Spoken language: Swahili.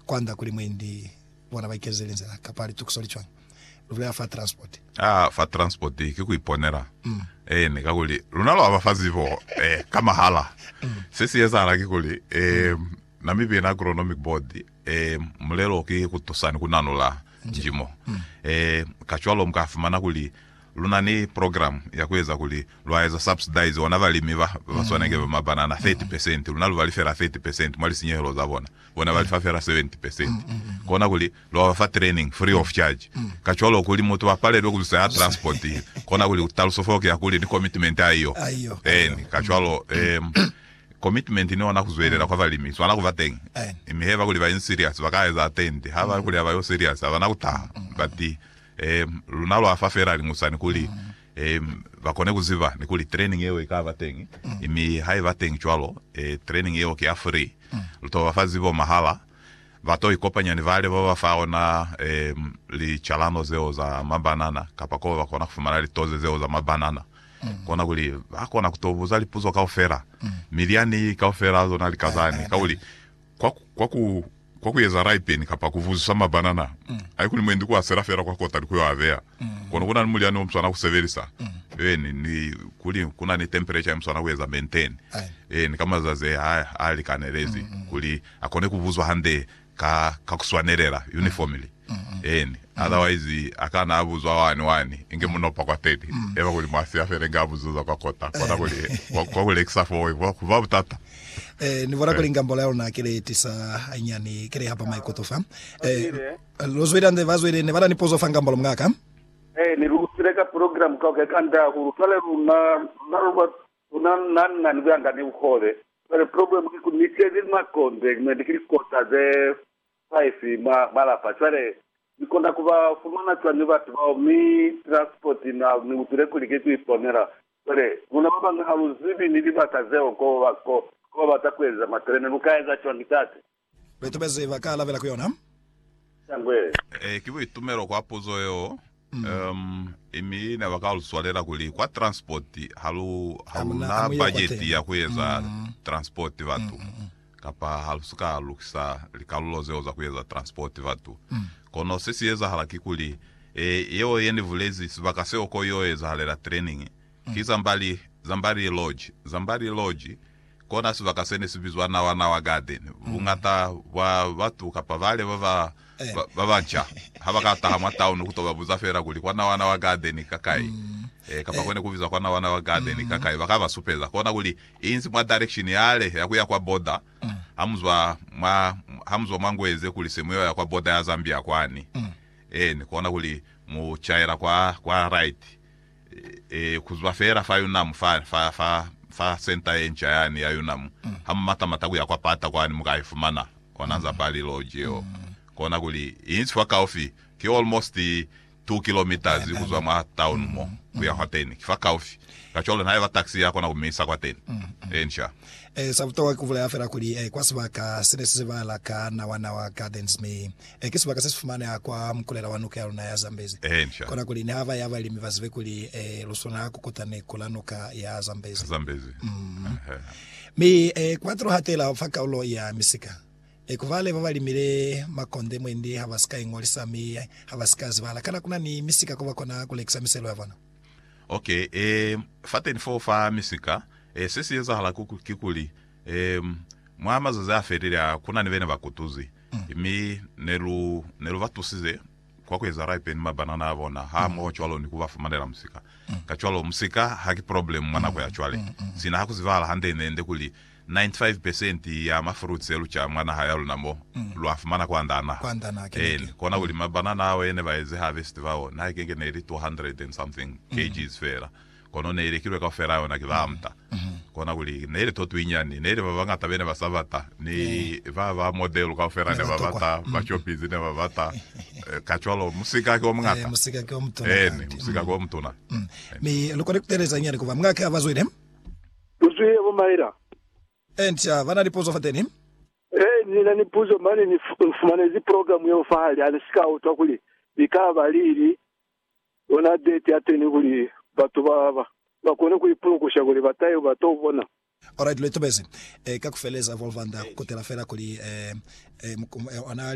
kwanda kuli mwendi bona baikezelenzela kapali tukusolichwa luvya fa transport fa transport kikuiponera ni kakuli lunalo abafazivo kama hala sisi yeza ala kikuli Namibian Agronomic Board mulelo ki kutosani kunanula njimo kachwalo mkafumana kuli lunani program ya kuweza kuli lwaeza subsidize wanavalimi vaswanenge mabanana 30% lunalo valifera 30% mwali sinyehelo zabona wana valifafera 70% kona kuli lwafa training free of charge kachwalo kuli moto wapale do kusa transport kona kuli utalusofoke ya kuli ni commitment ayo ni kachwalo commitment ni wana kuzwerera kwa valimi so wana kuvatenga imiheva kuli va serious vakaeza attend hava kuli ava yo serious avana kutaha but lunalo afafera ngusani kuli vakone kuziva ni kuli training yewe ikava tengi imi hai vatengi chwalo training yewe kia free luto vafazivo mahala vato ikopanya ni vale vafaona li chalano zeo za mabanana kapako vakona kufumana li toze zeo za mabanana kona kuli akona kutobuza lipuzo kaofera miliani kaofera zona likazani kauli kwa kuyeza ripen kapa kuvuza mabanana ayikuli mwendi kwa serafera kwa kota likuyo avea kuna ni miliani mswana kuseverisa ni kuli kuna ni temperature mswana kuweza maintain ni kama zaze ali kanerezi kuli akone kuvuzwa hande kakuswanerera uniformly otherwise akana abuzwa wani inge munopa kwa tedi eva kuli mwasi afere ngabuzuza kwa kota kwa kuli exafo kwa butata ni vora kuli ngambo leo na kile tisa anyani kile hapa maikotofa lozwira nde vazwire ne vara nipozo fa ngambo mngaka ni rusireka program kwa kanda urutale runa narwa unanana ni vanga ni ukhole but problem ku nitezi makonde medikili kota ze five mala pachare bikonda kuba fumana twani vatu ba mi transport na ni utire kulikitu iponera bare kuna baba ngaharuzibi ni libatazeo ko batakweza matrene nukaeza twani tate beto beze vakala vela kuyona sangwe kibu itumero kwa pozo yo imi na vakalu swalera kuli kwa transport haluna budget ya kuweza transport vatu kapa halusuka lukisa likalulo zeo za kuweza transport vatu kono sisi yeza halaki kuli yeo yeni vulezi sivakaseo ko yo yeza halera training Zambari Lodge kona sivakasene sivizwa na wana wa garden ungata watu kapa vale vavancha havakata hamwa town kutoba buzafera kuli kwa na wana wa garden kakai kapa kwene kuviza kwa na wana wa garden kakai vakava supeza kona kuli inzi mwa direction yale yakuya kwa border hamzwa mangweze kuli semuyo ya kwa border ya Zambia kwani ni kona kuli muchaira kwa right kuzwa fera fa yunam fa center encha yani ya yunam hamata mataku ya kwa pata kwani mukaifumana wananza bali lojeo kona kuli inzi fa kaofi ki almost 2 kilometers kuzwa ma town mo kuya hoteni fa kaofi kacholo na eva taxi yako na kumisa kwa teni encha sabuto kuvula afera kuli kwa sabaka sineseva la kana wana wa gardens me kisibaka sesifumana kwa mkulera wanuka ya na Zambezi kona kuli ni hava yava limivazive kuli lusona kukutane kulanuka ya Zambezi mi 4 hatela faka ulo ya misika kuvale vavali mire makonde mwendi havasika ingolisa mi havasika zivala kana kuna ni misika kuva kona kulekisa miselo yavana fateni fo fa misika sisi yeza hala kikuli mwama zaza aferira kuna ni vene vakutuzi imi nelu vatusize kwa kweza ripen mabanana avona hamo chwalo ni kuva fumanela musika kachwalo musika haki problem mwana kwa chwale sina hakuzivala hande nende kuli 95% ya mafruits elu cha mwana hayalu namo luafumana kwa ndana kona kuli mabanana awe ene vaeze harvest vao na ikenge neri 200 and something kgs fera kono neri kirwe ka fera yo na kivamta kona kuli neri totu inyani neri vavanga tabene basavata ni vava model ka fera ne vavata bachopizi ne vavata kachwalo musika kwa mngata musika kwa mtuna musika kwa mtuna mi lokore kutereza nyani kwa mngaka avazwire uzwe bomaira encha vana lipozo fateni nina nipuzo mane ni fumanezi program yo fahali ali scout akuli bikaba lili ona date ateni kuli batu baba bakone kuipulu kushaguli batayo batobona alright leto bese kakufeleza volvanda kutela fera kuli ona